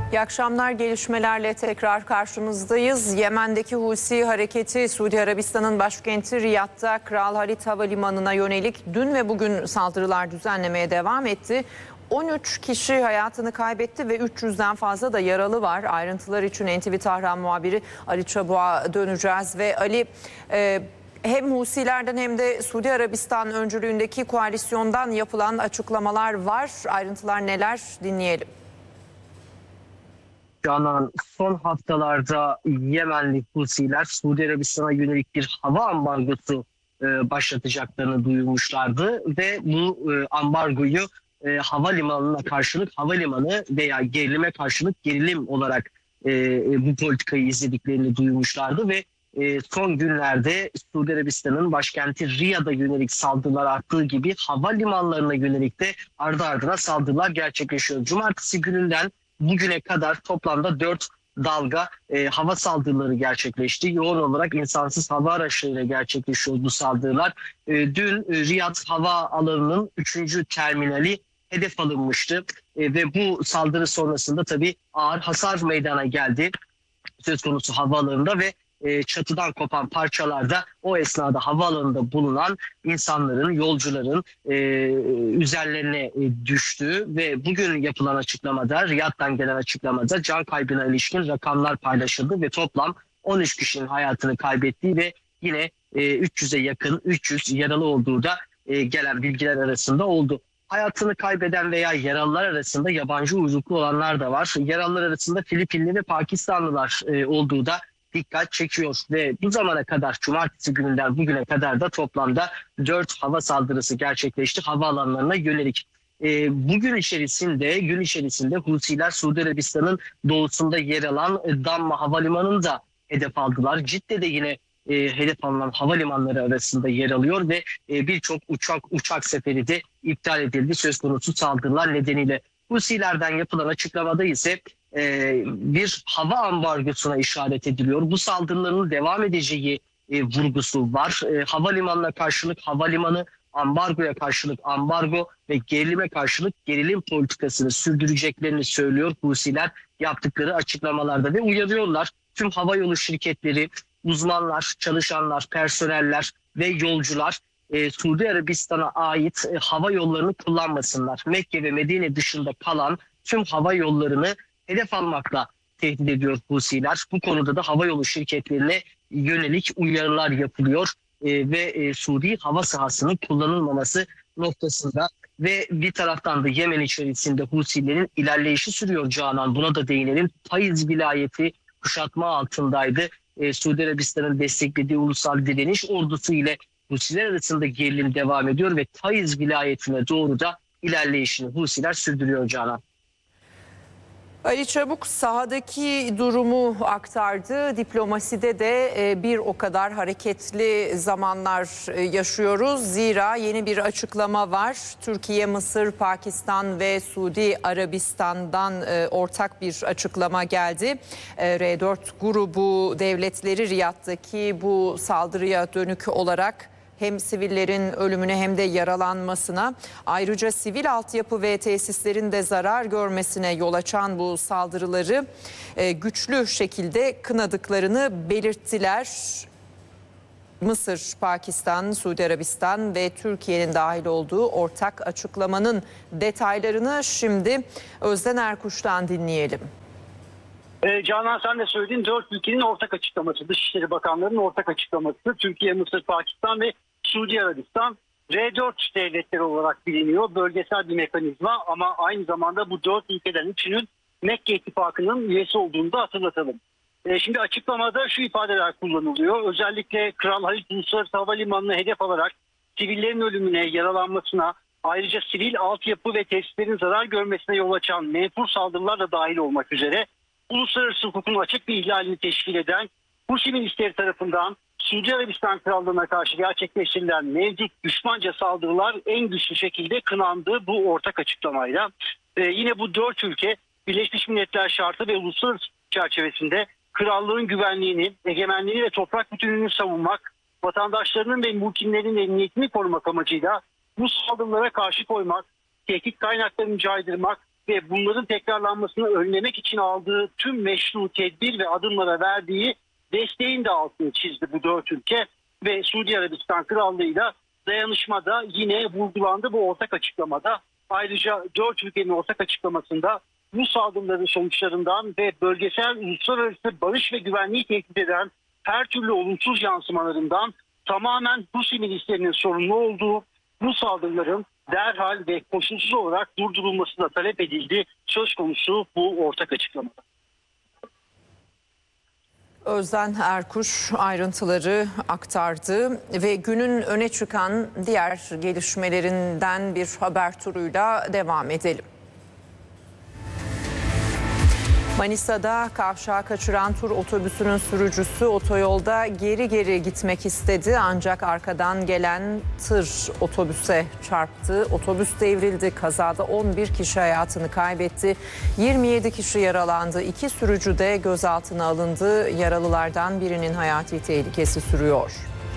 İyi akşamlar, gelişmelerle tekrar karşınızdayız. Yemen'deki Husi hareketi Suudi Arabistan'ın başkenti Riyad'da Kral Halid Havalimanı'na yönelik dün ve bugün saldırılar düzenlemeye devam etti. 13 kişi hayatını kaybetti ve 300'den fazla da yaralı var. Ayrıntılar için NTV Tahran muhabiri Ali Çabuk'a döneceğiz. Ve Ali, hem Husilerden hem de Suudi Arabistan öncülüğündeki koalisyondan yapılan açıklamalar var. Ayrıntılar neler, dinleyelim. Canan, son haftalarda Yemenli Husiler Suudi Arabistan'a yönelik bir hava ambargosu başlatacaklarını duyurmuşlardı ve bu ambargoyu havalimanına karşılık havalimanı veya gerilime karşılık gerilim olarak bu politikayı izlediklerini duyurmuşlardı ve son günlerde Suudi Arabistan'ın başkenti Riyad'a yönelik saldırılar arttığı gibi havalimanlarına yönelik de ardı ardına saldırılar gerçekleşiyor. Cumartesi gününden bugüne kadar toplamda 4 dalga hava saldırıları gerçekleşti. Yoğun olarak insansız hava araçlarıyla gerçekleşiyor bu saldırılar. Dün Riyad Hava Alanı'nın 3. terminali hedef alınmıştı. Ve bu saldırı sonrasında tabii ağır hasar meydana geldi söz konusu havaalanında ve çatıdan kopan parçalarda o esnada havaalanında bulunan insanların, yolcuların üzerlerine düştü ve bugün yapılan açıklamada, Riyad'dan gelen açıklamada can kaybına ilişkin rakamlar paylaşıldı ve toplam 13 kişinin hayatını kaybettiği ve yine 300'e yakın 300 yaralı olduğu da gelen bilgiler arasında oldu. Hayatını kaybeden veya yaralılar arasında yabancı uyruklu olanlar da var. Yaralılar arasında Filipinli ve Pakistanlılar olduğu da dikkat çekiyor ve bu zamana kadar cumartesi gününden bugüne kadar da toplamda 4 hava saldırısı gerçekleşti havaalanlarına yönelik. Bugün gün içerisinde Husiler Suudi Arabistan'ın doğusunda yer alan Damma Havalimanı'nı da hedef aldılar. Cidde'de yine hedef alınan havalimanları arasında yer alıyor ve birçok uçak seferi de iptal edildi söz konusu saldırılar nedeniyle. Husilerden yapılan açıklamada ise bir hava ambargosuna işaret ediliyor. Bu saldırıların devam edeceği vurgusu var. Havalimanına karşılık havalimanı, ambargoya karşılık ambargo ve gerilime karşılık gerilim politikasını sürdüreceklerini söylüyor Husiler yaptıkları açıklamalarda ve uyarıyorlar. Tüm havayolu şirketleri, uzmanlar, çalışanlar, personeller ve yolcular Suudi Arabistan'a ait hava yollarını kullanmasınlar. Mekke ve Medine dışında kalan tüm hava yollarını hedef almakla tehdit ediyor Husiler. Bu konuda da havayolu şirketlerine yönelik uyarılar yapılıyor ve Suudi hava sahasının kullanılmaması noktasında ve bir taraftan da Yemen içerisinde Husilerin ilerleyişi sürüyor Canan. Buna da değinelim. Taiz vilayeti kuşatma altındaydı. Suudi Arabistan'ın desteklediği ulusal direniş ordusu ile Husiler arasında gerilim devam ediyor ve Taiz vilayetine doğru da ilerleyişini Husiler sürdürüyor Canan. Ali Çabuk sahadaki durumu aktardı. Diplomaside de bir o kadar hareketli zamanlar yaşıyoruz. Zira yeni bir açıklama var. Türkiye, Mısır, Pakistan ve Suudi Arabistan'dan ortak bir açıklama geldi. R4 grubu devletleri Riyad'daki bu saldırıya dönük olarak hem sivillerin ölümüne hem de yaralanmasına, ayrıca sivil altyapı ve tesislerin de zarar görmesine yol açan bu saldırıları güçlü şekilde kınadıklarını belirttiler. Mısır, Pakistan, Suudi Arabistan ve Türkiye'nin dahil olduğu ortak açıklamanın detaylarını şimdi Özden Erkuş'tan dinleyelim. Canan, sen de söyledin, 4 ülkenin ortak açıklaması, Dışişleri Bakanları'nın ortak açıklaması. Türkiye, Mısır, Pakistan ve Suudi Arabistan R4 devletleri olarak biliniyor. Bölgesel bir mekanizma ama aynı zamanda bu 4 ülkeden üçünün Mekke İttifakı'nın üyesi olduğunu da hatırlatalım. Şimdi açıklamada şu ifadeler kullanılıyor. Özellikle Kral Halid Uluslararası Havalimanı'nı hedef alarak sivillerin ölümüne, yaralanmasına, ayrıca sivil altyapı ve tesislerin zarar görmesine yol açan menfur saldırılar da dahil olmak üzere uluslararası hukukun açık bir ihlalini teşkil eden Husi milisleri tarafından Suudi Arabistan Krallığı'na karşı gerçekleştirilen mevcut düşmanca saldırılar en güçlü şekilde kınandı bu ortak açıklamayla. Yine bu 4 ülke Birleşmiş Milletler şartı ve uluslararası çerçevesinde krallığın güvenliğini, egemenliğini ve toprak bütünlüğünü savunmak, vatandaşlarının ve mülklerinin emniyetini korumak amacıyla bu saldırılara karşı koymak, tehdit kaynaklarını caydırmak ve bunların tekrarlanmasını önlemek için aldığı tüm meşru tedbir ve adımlara verdiği desteğin de altını çizdi bu 4 ülke ve Suudi Arabistan Krallığı'yla dayanışmada yine vurgulandı bu ortak açıklamada. Ayrıca 4 ülkenin ortak açıklamasında bu saldırıların sonuçlarından ve bölgesel uluslararası barış ve güvenliği tehdit eden her türlü olumsuz yansımalarından tamamen Husi milislerinin sorumlu olduğu, bu saldırıların derhal ve koşulsuz olarak durdurulması da talep edildi söz konusu bu ortak açıklamada. Özden Erkuş ayrıntıları aktardı ve günün öne çıkan diğer gelişmelerinden bir haber turuyla devam edelim. Manisa'da kavşağı kaçıran tur otobüsünün sürücüsü otoyolda geri gitmek istedi ancak arkadan gelen tır otobüse çarptı. Otobüs devrildi. Kazada 11 kişi hayatını kaybetti. 27 kişi yaralandı. 2 sürücü de gözaltına alındı. Yaralılardan birinin hayati tehlikesi sürüyor.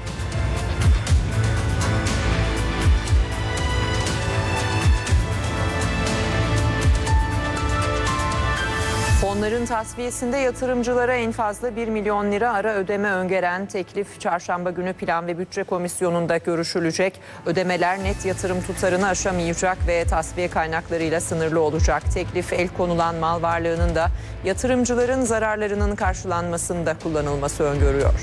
Fonların tasfiyesinde yatırımcılara en fazla 1 milyon lira ara ödeme öngören teklif çarşamba günü Plan ve Bütçe Komisyonu'nda görüşülecek. Ödemeler net yatırım tutarını aşamayacak ve tasfiye kaynaklarıyla sınırlı olacak. Teklif el konulan mal varlığının da yatırımcıların zararlarının karşılanmasında kullanılması öngörüyor.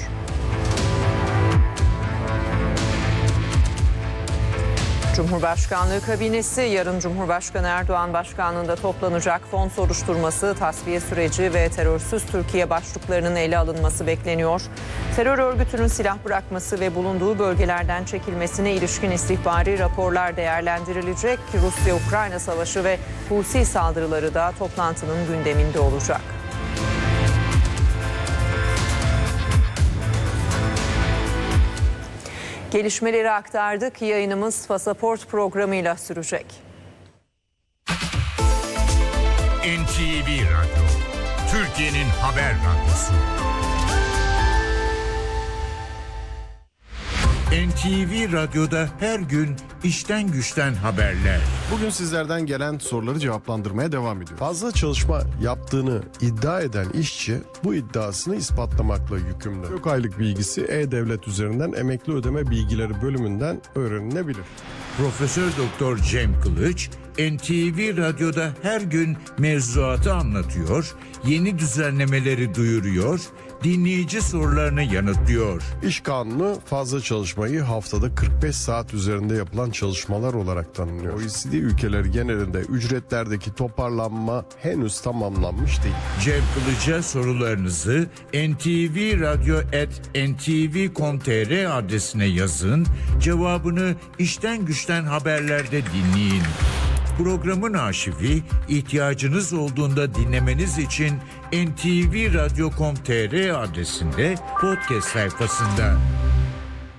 Cumhurbaşkanlığı kabinesi yarın Cumhurbaşkanı Erdoğan başkanlığında toplanacak. Fon soruşturması, tasfiye süreci ve terörsüz Türkiye başlıklarının ele alınması bekleniyor. Terör örgütünün silah bırakması ve bulunduğu bölgelerden çekilmesine ilişkin istihbari raporlar değerlendirilecek. Rusya-Ukrayna savaşı ve Husi saldırıları da toplantının gündeminde olacak. Gelişmeleri aktardık. Yayınımız Pasaport programıyla sürecek. NTV Radyo, Türkiye'nin haber radyosu. NTV Radyo'da her gün işten güçten haberler. Bugün sizlerden gelen soruları cevaplandırmaya devam ediyor. Fazla çalışma yaptığını iddia eden işçi bu iddiasını ispatlamakla yükümlü. Yok aylık bilgisi E-Devlet üzerinden emekli ödeme bilgileri bölümünden öğrenilebilir. Profesör Doktor Cem Kılıç, NTV Radyo'da her gün mevzuatı anlatıyor, yeni düzenlemeleri duyuruyor, dinleyici sorularını yanıtlıyor. İş kanunu fazla çalışmayı haftada 45 saat üzerinde yapılan çalışmalar olarak tanımlıyor. OECD ülkeleri genelinde ücretlerdeki toparlanma henüz tamamlanmış değil. Cem Kılıç'a sorularınızı ntvradyo@ntv.com.tr adresine yazın, cevabını işten güçten haberlerde dinleyin. Programın arşivi ihtiyacınız olduğunda dinlemeniz için ntvradyo.com.tr adresinde podcast sayfasında.